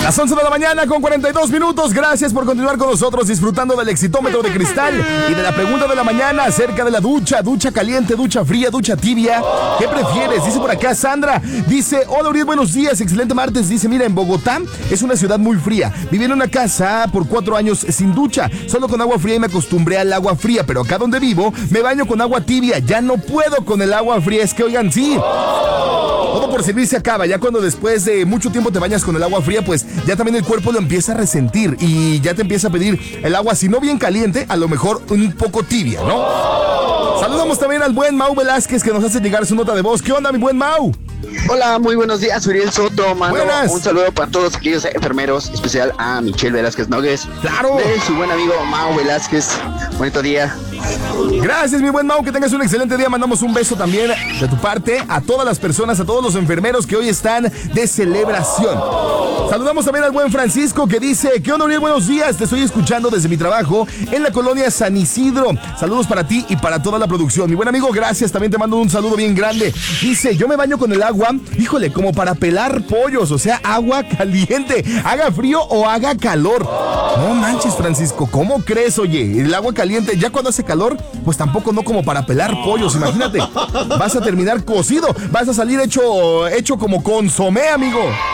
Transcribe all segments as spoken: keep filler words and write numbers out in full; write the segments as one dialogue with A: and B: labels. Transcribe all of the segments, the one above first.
A: Las once de la mañana con cuarenta y dos minutos. Gracias por continuar con nosotros disfrutando del exitómetro de Cristal y de la pregunta de la mañana acerca de la ducha. Ducha caliente, ducha fría, ducha tibia. ¿Qué prefieres? Dice por acá Sandra. Dice, hola Uriel, buenos días. Excelente martes. Dice, mira, en Bogotá es una ciudad muy fría. Viví en una casa por cuatro años sin ducha. Solo con agua fría y me acostumbré al agua fría. Pero acá donde vivo me baño con agua tibia. Ya no puedo con el agua fría. Es que, oigan, sí. Todo por servir se acaba. Ya cuando después de mucho tiempo te bañas con el agua fría, pues ya también el cuerpo lo empieza a resentir y ya te empieza a pedir el agua, si no bien caliente, a lo mejor un poco tibia, ¿no? Saludamos también al buen Mau Velázquez, que nos hace llegar su nota de voz. ¿Qué onda, mi buen Mau?
B: Hola, muy buenos días, Uriel Soto. Mando
A: Buenas.
B: un saludo para todos aquellos enfermeros, especial a Michelle Velázquez Nogues.
A: ¡Claro!
B: De su buen amigo Mau Velázquez. Bonito día.
A: Gracias, mi buen Mau, que tengas un excelente día. Mandamos un beso también de tu parte a todas las personas, a todos los enfermeros que hoy están de celebración. Saludamos también al buen Francisco, que dice, ¿qué onda, Uriel? Buenos días, te estoy escuchando desde mi trabajo en la colonia San Isidro. Saludos para ti y para toda la producción. Mi buen amigo, gracias, también te mando un saludo bien grande. Dice, yo me baño con el agua, híjole, como para pelar pollos, o sea, agua caliente, haga frío o haga calor. No manches, Francisco, ¿cómo crees? Oye, el agua caliente, ya cuando hace calor, pues tampoco no como para pelar pollos, imagínate. Vas a terminar cocido, vas a salir hecho, hecho como consomé, amigo.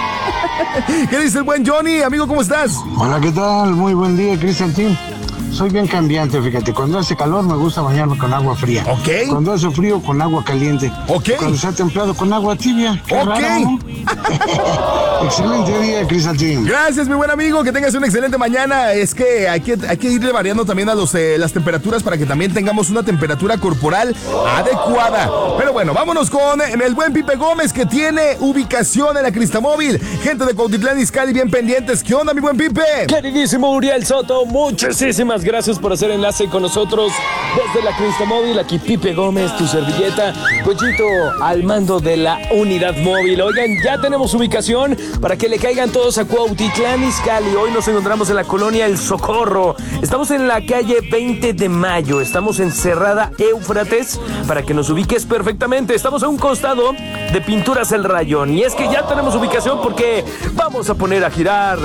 A: ¿Qué dice el buen Johnny? Amigo, ¿cómo estás?
C: Hola, ¿qué tal? Muy buen día, Cristian Team. Soy bien cambiante, fíjate. Cuando hace calor me gusta bañarme con agua fría.
A: Ok.
C: Cuando hace frío, con agua caliente.
A: Ok.
C: Cuando está templado, con agua tibia. Qué
A: Ok.
C: raro, ¿no? Excelente día, Cristian Team.
A: Gracias, mi buen amigo, que tengas una excelente mañana. Es que hay que, hay que irle variando también a los, eh, las temperaturas para que también tengamos una temperatura corporal adecuada. Pero bueno, vámonos con el buen Pipe Gómez, que tiene ubicación en la Cristamóvil. Gente de Cuautitlán Izcalli bien pendientes. ¿Qué onda, mi buen Pipe?
D: Queridísimo Uriel Soto, muchísimas gracias por hacer enlace con nosotros desde la Cristamóvil. Aquí Pipe Gómez, tu servilleta, Pollito al mando de la unidad móvil. Oigan, ya tenemos ubicación para que le caigan todos a Cuautitlán Izcalli. Hoy nos encontramos en la colonia El Socorro. Estamos en la calle veinte de mayo. Estamos en Cerrada Éufrates para que nos ubiques perfectamente. Estamos a un costado de Pinturas El Rayón. Y es que ya tenemos ubicación porque vamos a poner a girar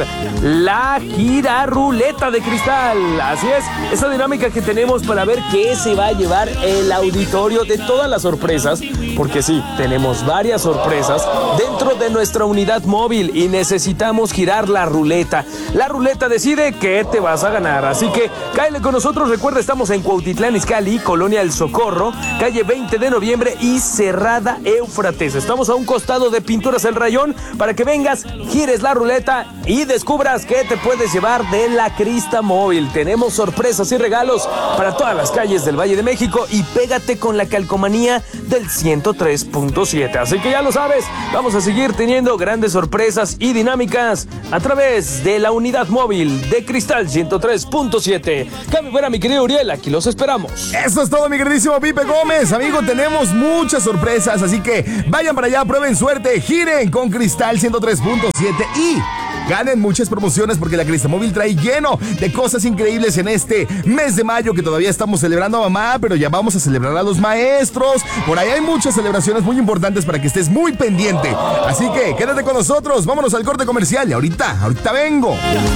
D: la girarruleta de cristal. Así es, esa dinámica que tenemos para ver qué se va a llevar el auditorio de todas las sorpresas. Porque sí, tenemos varias sorpresas dentro de nuestra unidad móvil y necesitamos girar la ruleta. La ruleta decide qué te vas a ganar. Así que cáele con nosotros. Recuerda, estamos en Cuautitlán Izcalli, Colonia El Socorro, calle veinte de noviembre y Cerrada Éufrates. Estamos a un costado de Pinturas El Rayón para que vengas, gires la ruleta y descubras qué te puedes llevar de la Cristamóvil. Tenemos sorpresas y regalos para todas las calles del Valle de México y pégate con la calcomanía del ciento tres punto siete. Así que ya lo sabes, vamos a seguir teniendo grandes sorpresas y dinámicas a través de la unidad móvil de Cristal ciento tres punto siete. Cami, fuera, mi querido Uriel, aquí los esperamos.
A: Eso es todo, mi queridísimo Pipe Gómez. Amigo, tenemos muchas sorpresas, así que vayan para allá, prueben suerte, giren con Cristal ciento tres punto siete y ganen muchas promociones porque la Cristamóvil trae lleno de cosas increíbles en este mes de mayo, que todavía estamos celebrando a mamá, pero ya vamos a celebrar a los maestros. Por ahí hay muchas celebraciones muy importantes para que estés muy pendiente. Así que quédate con nosotros, vámonos al corte comercial y ahorita, ahorita vengo.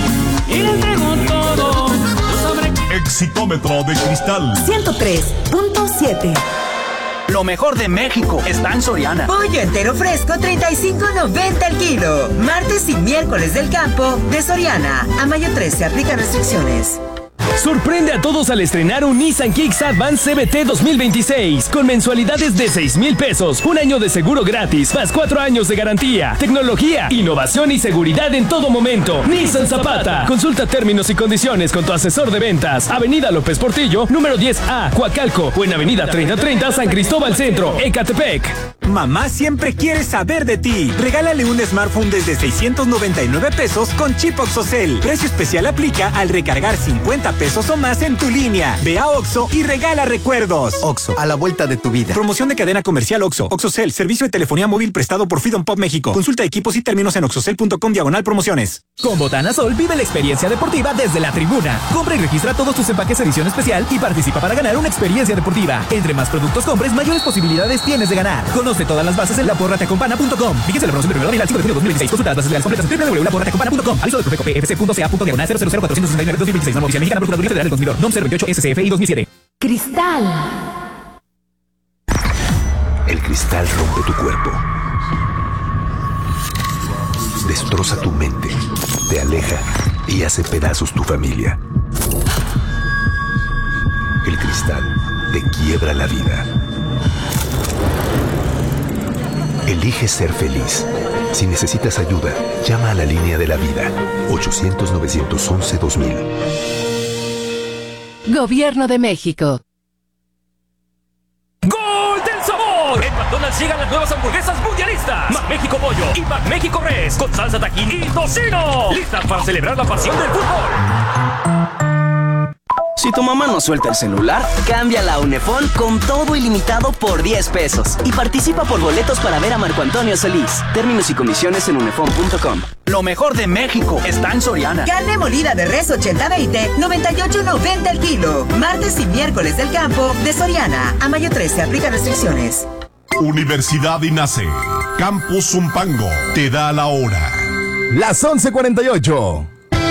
E: Y le entrego todo sobre
F: Exitómetro de Cristal
G: ciento tres punto siete.
H: Lo mejor de México está en Soriana.
G: Pollo entero fresco, treinta y cinco noventa el kilo. Martes y miércoles del campo de Soriana. A mayo trece aplican restricciones.
D: Sorprende a todos al estrenar un Nissan Kicks Advance C V T dos mil veintiséis con mensualidades de seis mil pesos, un año de seguro gratis, más cuatro años de garantía, tecnología, innovación y seguridad en todo momento. Nissan Zapata. Consulta términos y condiciones con tu asesor de ventas. Avenida López Portillo, número diez A, Coacalco, o en Avenida treinta treinta, San Cristóbal Centro, Ecatepec.
I: Mamá siempre quiere saber de ti. Regálale un smartphone desde seiscientos noventa y nueve pesos con chip OXXOCEL. Precio especial aplica al recargar cincuenta pesos o más en tu línea. Ve a Oxxo y regala recuerdos.
J: Oxxo, a la vuelta de tu vida.
I: Promoción de cadena comercial Oxxo. OXXOCEL, servicio de telefonía móvil prestado por Freedom Pop México. Consulta equipos y términos en oxxocel punto com diagonal promociones.
J: Con Botana Sol vive la experiencia deportiva desde la tribuna. Compra y registra todos tus empaques edición especial y participa para ganar una experiencia deportiva. Entre más productos compres, mayores posibilidades tienes de ganar. Conoce todas las bases en la porra te acompana punto com. Fíjense la promoción del primero de abril al cinco de junio de dos mil veintiséis. Consulta las bases legales completas en w w w punto la porra te acompana punto com. Aviso de Profeco P F C punto C A punto diagonal cero cero cero cuatro seis nueve dos mil veintiséis. Norma oficial mexicana, Procuraduría Federal del Consumidor. N O M cero veintiocho S C F I dos mil siete.
K: Cristal.
L: El cristal rompe tu cuerpo. Destroza tu mente, te aleja y hace pedazos tu familia. El cristal te quiebra la vida. Elige ser feliz. Si necesitas ayuda, llama a la línea de la vida. ochocientos, novecientos once, dos mil.
K: Gobierno de México.
D: ¡Gol del sabor! En McDonald's llegan las nuevas hamburguesas mundialistas. McMéxico Pollo y McMéxico Res con salsa tajín y tocino. Listas para celebrar la pasión del fútbol.
H: Si tu mamá no suelta el celular, cámbiala a Unefón con todo ilimitado por diez pesos. Y participa por boletos para ver a Marco Antonio Solís. Términos y comisiones en unefón punto com. Lo mejor de México está en Soriana.
G: Carne molida de res ochenta veinte, noventa y ocho noventa el kilo. Martes y miércoles del campo de Soriana. A mayo trece aplica restricciones.
F: Universidad INACE. Campus Zumpango. Te da la hora.
A: Las once cuarenta y ocho.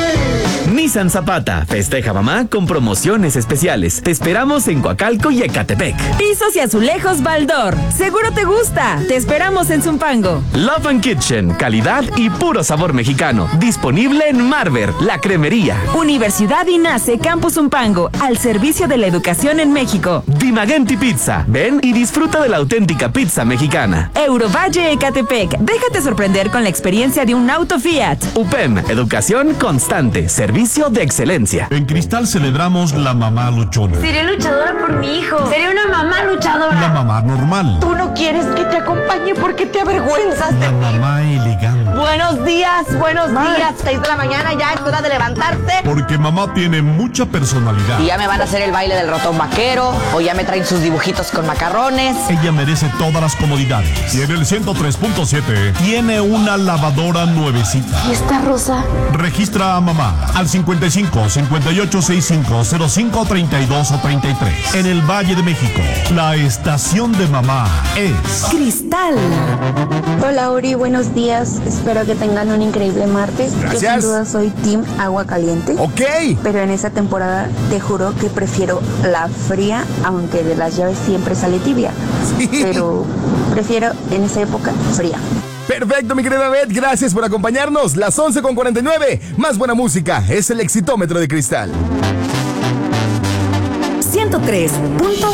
M: Nissan Zapata festeja mamá con promociones especiales. Te esperamos en Coacalco y Ecatepec.
N: Pisos y azulejos Baldor. Seguro te gusta. Te esperamos en Zumpango.
M: Love and Kitchen, calidad y puro sabor mexicano. Disponible en Marver, la cremería.
N: Universidad INACE Campus Zumpango, al servicio de la educación en México.
M: Dimagenti Pizza. Ven y disfruta de la auténtica pizza mexicana.
N: Eurovalle Ecatepec. Déjate sorprender con la experiencia de un auto Fiat.
M: U P E M, educación constante. Servicio de excelencia.
F: En Cristal celebramos la mamá luchona.
O: Seré luchadora por mi hijo. Seré una mamá luchadora.
F: La mamá normal.
O: Tú no quieres que te acompañe porque te avergüenzas de
F: La
O: mí.
F: mamá elegante.
O: Buenos días, buenos
P: Mamá.
O: días. Seis de la mañana, ya es hora de levantarte.
F: Porque mamá tiene mucha personalidad.
P: Y ya me van a hacer el baile del ratón vaquero, o ya me traen sus dibujitos con macarrones.
F: Ella merece todas las comodidades. Y en el ciento tres punto siete tiene una lavadora nuevecita.
O: ¿Y esta rosa?
F: Registra a mamá al cincuenta y cinco, cincuenta y ocho, sesenta y cinco, cero cinco, treinta y dos o treinta y tres. En el Valle de México, la estación de mamá es
N: Cristal.
Q: Hola Uri, buenos días. Espero que tengan un increíble martes.
A: Gracias.
Q: Yo sin duda soy Team Agua Caliente.
A: Ok.
Q: Pero en esta temporada te juro que prefiero la fría, aunque de las llaves siempre sale tibia.
A: Sí.
Q: Pero prefiero en esa época fría.
A: Perfecto, mi querida Beth, gracias por acompañarnos. Las once con cuarenta y nueve. Más buena música, es el Exitómetro de Cristal.
N: ciento tres punto